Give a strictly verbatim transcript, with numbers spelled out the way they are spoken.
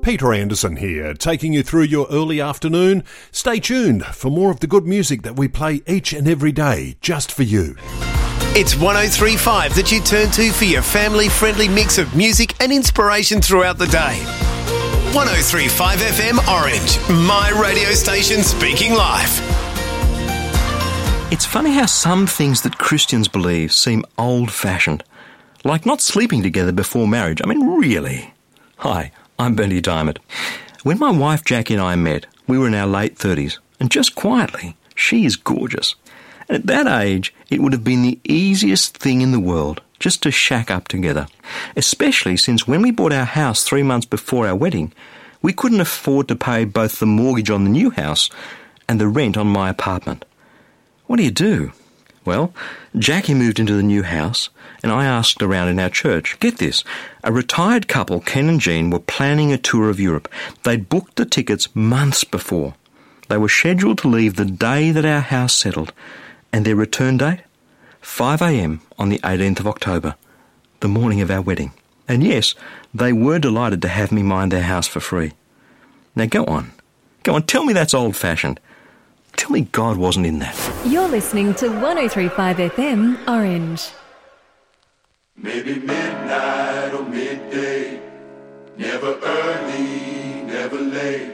Peter Anderson here, taking you through your early afternoon. Stay tuned for more of the good music that we play each and every day, just for you. It's one oh three point five that you turn to for your family-friendly mix of music and inspiration throughout the day. one oh three point five F M Orange, my radio station speaking live. It's funny how some things that Christians believe seem old-fashioned, like not sleeping together before marriage. I mean, really? Hi, I'm Bernie Diamond. When my wife Jackie and I met, we were in our late thirties, and just quietly, she is gorgeous. And at that age, it would have been the easiest thing in the world just to shack up together, especially since when we bought our house three months before our wedding, we couldn't afford to pay both the mortgage on the new house and the rent on my apartment. What do you do? Well, Jackie moved into the new house, and I asked around in our church. Get this, a retired couple, Ken and Jean, were planning a tour of Europe. They'd booked the tickets months before. They were scheduled to leave the day that our house settled, and their return date? five a.m. on the eighteenth of October, the morning of our wedding. And yes, they were delighted to have me mind their house for free. Now go on. Go on, tell me that's old-fashioned. Tell me God wasn't in that. You're listening to one oh three point five F M Orange. Maybe midnight or midday, never early, never late.